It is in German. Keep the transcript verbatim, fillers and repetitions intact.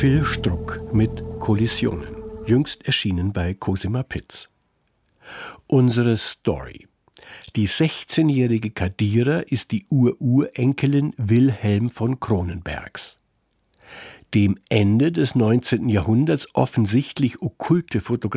Phil Struck mit Kollisionen, jüngst erschienen bei Cosima Pitz. Unsere Story. Die sechzehnjährige Kadira ist die Ururenkelin Wilhelm von Cronenbergs. Dem Ende des neunzehnten Jahrhunderts offensichtlich okkulte Fotografie